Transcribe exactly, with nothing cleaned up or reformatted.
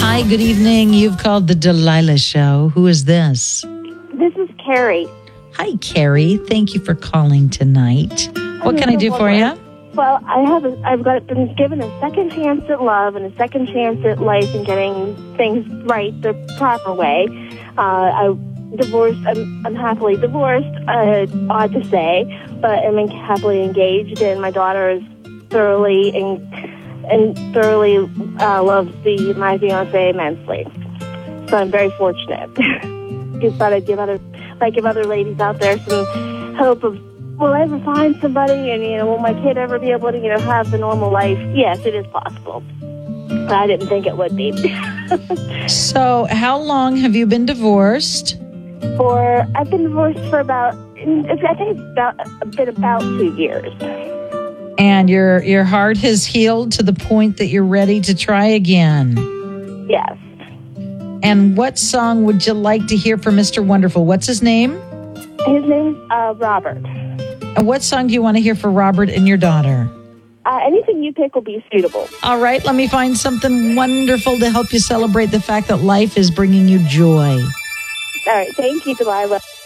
Hi, good evening. You've called the Delilah Show. Who is this? This is Carrie. Hi, Carrie. Thank you for calling tonight. What can I do for you? Well, I have a, I've got been given a second chance at love and a second chance at life and getting things right the proper way. Uh, I divorced. I'm, I'm happily divorced. Uh, odd to say, but I'm happily engaged, and my daughter is thoroughly and and thoroughly uh, loves the my fiance immensely. So I'm very fortunate. Just thought I'd give other like give other ladies out there some hope of. Will I ever find somebody, and, you know, will my kid ever be able to, you know, have the normal life? Yes, it is possible. But I didn't think it would be. So, how long have you been divorced? For, I've been divorced for about, I think it's about, been about two years. And your your heart has healed to the point that you're ready to try again. Yes. And what song would you like to hear from Mister Wonderful? What's his name? His name's uh, Robert. And what song do you want to hear for Robert and your daughter? Uh, anything you pick will be suitable. All right, let me find something wonderful to help you celebrate the fact that life is bringing you joy. All right, thank you, Delilah.